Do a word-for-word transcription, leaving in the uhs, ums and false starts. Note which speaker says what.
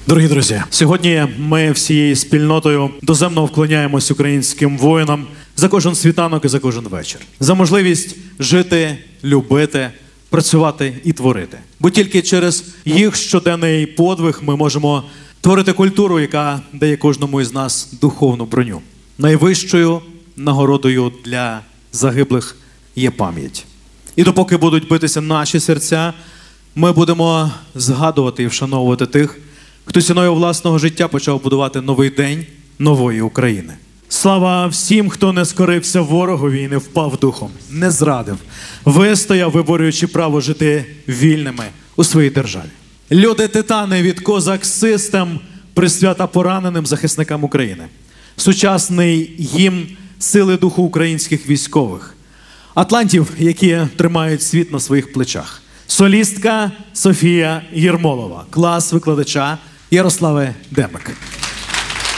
Speaker 1: Дорогі друзі, сьогодні ми всією спільнотою доземно вклоняємось українським воїнам за кожен світанок і за кожен вечір. За можливість жити, любити, працювати і творити. Бо тільки через їх щоденний подвиг ми можемо творити культуру, яка дає кожному із нас духовну броню. Найвищою нагородою для загиблих є пам'ять. І допоки будуть битися наші серця, ми будемо згадувати і вшановувати тих, хто ціною власного життя почав будувати новий день нової України. Слава всім, хто не скорився ворогові і не впав духом, не зрадив, вистояв, виборюючи право жити вільними у своїй державі. Люди-титани від Козак Систем присвята пораненим захисникам України. Сучасний гімн сили духу українських військових. Атлантів, які тримають світ на своїх плечах. Солістка Софія Єрмолова. Клас викладача Ярослави Демик.